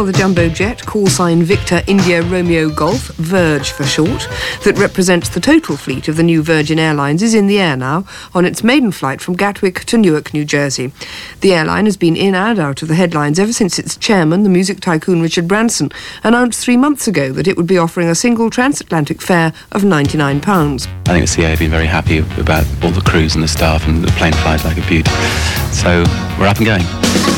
Well, the jumbo jet, call sign Victor India Romeo Golf, Verge for short, that represents the total fleet of the new Virgin Airlines, is in the air now on its maiden flight from Gatwick to Newark, New Jersey. The airline has been in and out of the headlines ever since its chairman, the music tycoon Richard Branson, announced 3 months ago that it would be offering a single transatlantic fare of £99. I think the CA have been very happy about all the crews and the staff, and the plane flies like a beauty. So we're up and going.